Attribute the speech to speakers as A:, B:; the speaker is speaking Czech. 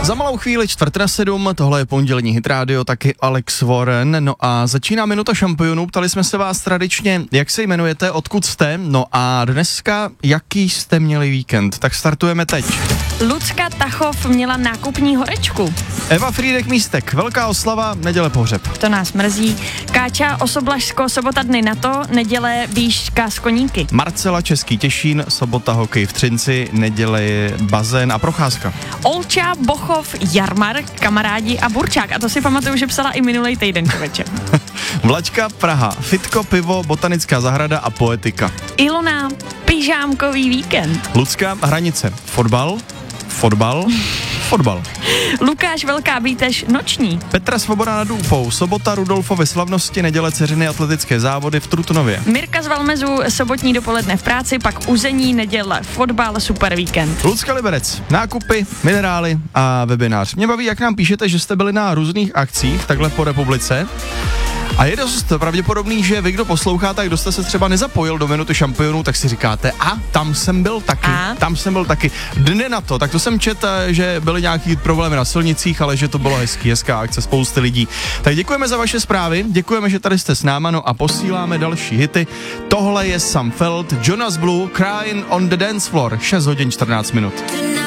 A: Za malou chvíli 6:45, tohle je pondělní Hit Radio, taky Alex Warren. No a začíná minuta šampionů, ptali jsme se vás tradičně, jak se jmenujete, odkud jste, no a dneska, jaký jste měli víkend, tak startujeme teď.
B: Lucka Tachov měla nákupní horečku.
A: Eva Frýdek Místek, velká oslava, neděle pohřeb.
B: To nás mrzí. Káča Osoblažsko, sobota dny na to, neděle výška z Koníky.
A: Marcela Český Těšín, sobota hokej v Třinci, neděle je bazén a procházka.
B: Olča, Bochov, Jarmar, kamarádi a Burčák. A to si pamatuju, že psala i minulej týden, člověče.
A: Vlačka, Praha, fitko, pivo, botanická zahrada a poetika.
B: Ilona, pyžámkový víkend.
A: Lucka, Hranice, fotbal.
B: Lukáš, Velká Bítež, noční.
A: Petra Svoboda nad Úpou, sobota Rudolfovy slavnosti, neděle dceřiny atletické závody v Trutnově.
B: Mirka z Valmezu, sobotní dopoledne v práci, pak uzení, neděle, fotbal, super víkend.
A: Lucka Liberec, nákupy, minerály a webinář. Mě baví, jak nám píšete, že jste byli na různých akcích takhle po republice. A je dost pravděpodobný, že vy, kdo posloucháte, kdo jste se třeba nezapojil do minuty šampionů, tak si říkáte, tam jsem byl taky. Dny na to, tak to jsem četl, že byly nějaký problémy na silnicích, ale že to bylo hezká akce, spousty lidí. Tak děkujeme za vaše zprávy, děkujeme, že tady jste s náma, no a posíláme další hity. Tohle je Sam Feld, Jonas Blue, Crying on the Dance Floor, 6 hodin 14 minut.